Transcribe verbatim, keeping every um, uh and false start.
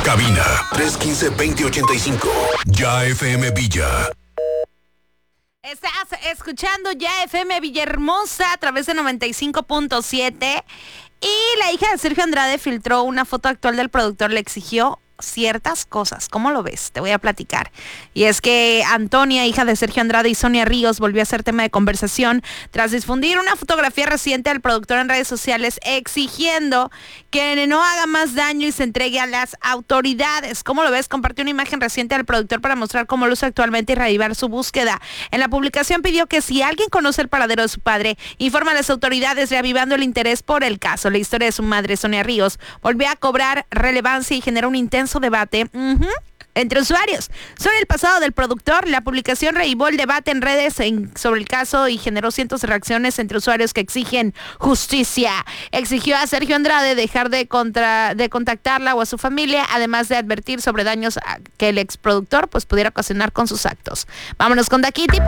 Cabina tres uno cinco, dos cero ocho cinco. Ya F M Villa. Estás escuchando Ya F M Villahermosa a través de noventa y cinco punto siete. Y la hija de Sergio Andrade filtró una foto actual del productor. Le exigió ciertas cosas. ¿Cómo lo ves? Te voy a platicar. Y es que Antonia, hija de Sergio Andrade, y Sonia Ríos volvió a ser tema de conversación tras difundir una fotografía reciente del productor en redes sociales exigiendo que no haga más daño y se entregue a las autoridades. ¿Cómo lo ves? Compartió una imagen reciente del productor para mostrar cómo luce actualmente y reavivar su búsqueda. En la publicación pidió que si alguien conoce el paradero de su padre, informa a las autoridades, reavivando el interés por el caso. La historia de su madre, Sonia Ríos, volvió a cobrar relevancia y generó un intenso debate uh-huh, entre usuarios sobre el pasado del productor. La publicación reavivó el debate en redes en, sobre el caso y generó cientos de reacciones entre usuarios que exigen justicia. Exigió a Sergio Andrade dejar de, contra, de contactarla o a su familia, además de advertir sobre daños que el exproductor pues, pudiera ocasionar con sus actos. Vámonos con Daquiti.